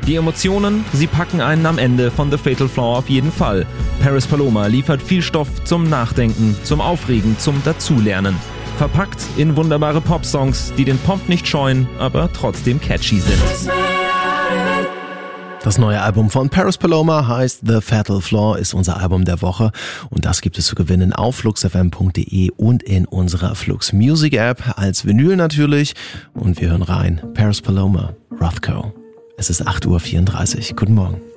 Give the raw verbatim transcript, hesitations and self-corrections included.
Die Emotionen, sie packen einen am Ende von The Fatal Flaw auf jeden Fall. Paris Paloma liefert viel Stoff zum Nachdenken, zum Aufregen, zum Dazulernen. Verpackt in wunderbare Popsongs, die den Pop nicht scheuen, aber trotzdem catchy sind. Das neue Album von Paris Paloma heißt The Fatal Flaw, ist unser Album der Woche und das gibt es zu gewinnen auf flux f m punkt d e und in unserer Flux Music App als Vinyl natürlich. Und wir hören rein. Paris Paloma, Rothko. Es ist acht Uhr vierunddreißig. Guten Morgen.